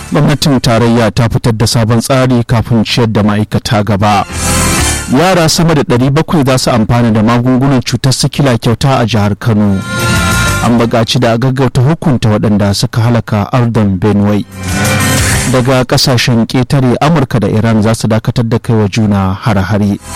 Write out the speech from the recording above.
gwamnatin tarayya ta fitar da sabon tsari kafin ciyar da ma'aikata gaba. Yara sama da 700 za su amfana da magungunan cutar sikila kyauta a jihar Kano. An buƙaci da a gaggauta hukunta waɗanda suka halaka Ardon Benue. Daga ƙasashen ƙetare, Amurka da Iran za su dakatar da kai wa juna hare-hare.